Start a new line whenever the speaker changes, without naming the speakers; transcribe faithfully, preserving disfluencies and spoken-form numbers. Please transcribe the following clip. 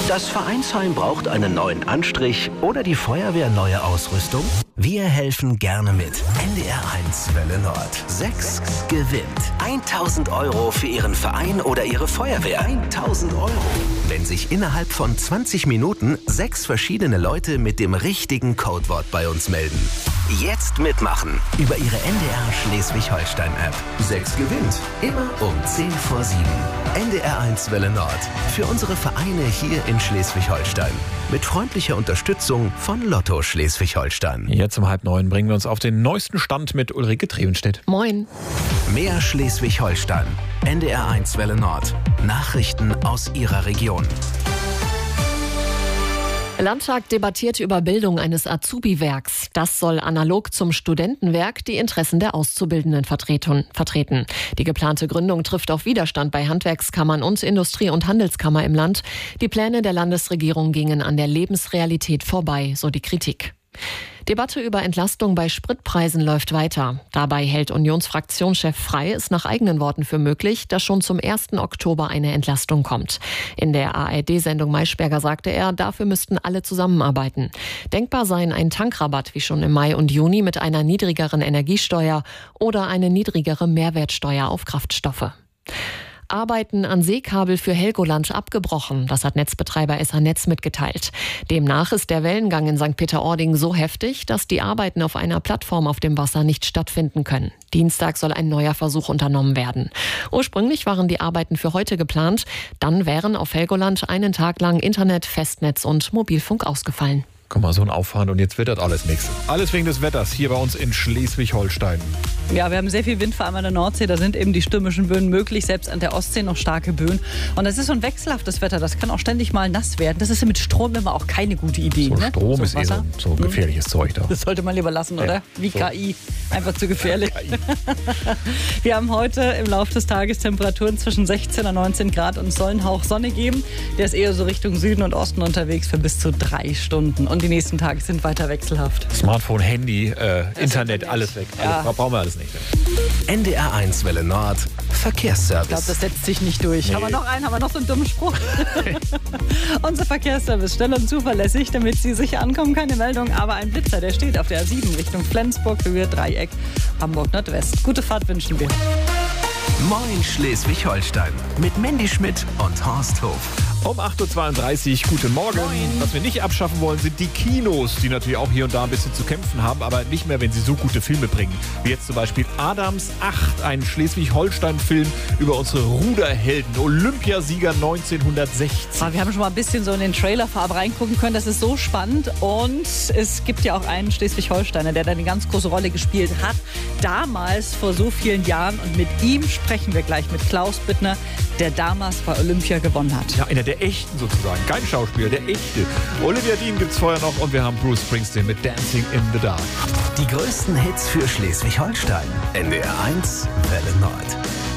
Das Vereinsheim braucht einen neuen Anstrich oder die Feuerwehr neue Ausrüstung? Wir helfen gerne mit. N D R eins Welle Nord. sechs gewinnt. tausend Euro für Ihren Verein oder Ihre Feuerwehr. tausend Euro. Wenn sich innerhalb von zwanzig Minuten sechs verschiedene Leute mit dem richtigen Codewort bei uns melden. Jetzt mitmachen über Ihre N D R Schleswig-Holstein-App. sechs gewinnt. Immer um zehn vor sieben. N D R eins Welle Nord. Für unsere Vereine hier in Schleswig-Holstein. Mit freundlicher Unterstützung von Lotto Schleswig-Holstein.
Jetzt um halb neun bringen wir uns auf den neuesten Stand mit Ulrike Trevenstedt.
Moin.
Mehr Schleswig-Holstein. N D R eins Welle Nord. Nachrichten aus Ihrer Region.
Landtag debattiert über Bildung eines Azubi-Werks. Das soll analog zum Studentenwerk die Interessen der Auszubildenden vertreten. Die geplante Gründung trifft auf Widerstand bei Handwerkskammern und Industrie- und Handelskammer im Land. Die Pläne der Landesregierung gingen an der Lebensrealität vorbei, so die Kritik. Debatte über Entlastung bei Spritpreisen läuft weiter. Dabei hält Unionsfraktionschef Frey es nach eigenen Worten für möglich, dass schon zum ersten Oktober eine Entlastung kommt. In der A R D-Sendung Maischberger sagte er, dafür müssten alle zusammenarbeiten. Denkbar seien ein Tankrabatt wie schon im Mai und Juni mit einer niedrigeren Energiesteuer oder eine niedrigere Mehrwertsteuer auf Kraftstoffe. Arbeiten an Seekabel für Helgoland abgebrochen. Das hat Netzbetreiber S H Netz mitgeteilt. Demnach ist der Wellengang in Sankt Peter-Ording so heftig, dass die Arbeiten auf einer Plattform auf dem Wasser nicht stattfinden können. Dienstag soll ein neuer Versuch unternommen werden. Ursprünglich waren die Arbeiten für heute geplant. Dann wären auf Helgoland einen Tag lang Internet, Festnetz und Mobilfunk ausgefallen.
Guck mal, so ein Aufwand und jetzt wird das alles nichts. Alles wegen des Wetters hier bei uns in Schleswig-Holstein.
Ja, wir haben sehr viel Wind, vor allem an der Nordsee. Da sind eben die stürmischen Böen möglich, selbst an der Ostsee noch starke Böen. Und das ist so ein wechselhaftes Wetter, das kann auch ständig mal nass werden. Das ist ja mit Strom immer auch keine gute Idee.
So
ne?
Strom
so
ist eh so, so gefährliches hm. Zeug da.
Das sollte man lieber lassen,
ja,
oder? Wie
so.
K I. Einfach zu gefährlich. Wir haben heute im Laufe des Tages Temperaturen zwischen sechzehn und neunzehn Grad und es soll einen Hauch Sonne geben. Der ist eher so Richtung Süden und Osten unterwegs für bis zu drei Stunden. Und die nächsten Tage sind weiter wechselhaft.
Smartphone, Handy, äh, Internet, alles weg.
Ja.
Alles, brauchen wir alles nicht.
N D R eins Welle Nord. Verkehrsservice.
Ich glaube, das setzt sich nicht durch.
Nee.
Haben wir noch einen? Haben wir noch so einen dummen Spruch? Unser Verkehrsservice, schnell und zuverlässig, damit Sie sicher ankommen. Keine Meldung, aber ein Blitzer, der steht auf der A sieben Richtung Flensburg, Höhe Dreieck, Hamburg Nordwest. Gute Fahrt wünschen wir.
Moin Schleswig-Holstein mit Mandy Schmidt und Horst Hof.
Um acht Uhr zweiunddreißig, guten Morgen.
Moin.
Was wir nicht abschaffen wollen, sind die Kinos, die natürlich auch hier und da ein bisschen zu kämpfen haben, aber nicht mehr, wenn sie so gute Filme bringen. Wie jetzt zum Beispiel Adams acht, ein Schleswig-Holstein-Film über unsere Ruderhelden, Olympiasieger neunzehnhundertsechzig.
Wir haben schon mal ein bisschen so in den Trailer vorab reingucken können. Das ist so spannend. Und es gibt ja auch einen Schleswig-Holsteiner, der da eine ganz große Rolle gespielt hat. Damals, vor so vielen Jahren. Und mit ihm sprechen wir gleich, mit Klaus Bittner, der damals bei Olympia gewonnen hat.
Ja, einer der Echten sozusagen. Kein Schauspieler, der Echte. Olivia Dean gibt's vorher noch und wir haben Bruce Springsteen mit Dancing in the Dark.
Die größten Hits für Schleswig-Holstein. N D R eins Welle Nord.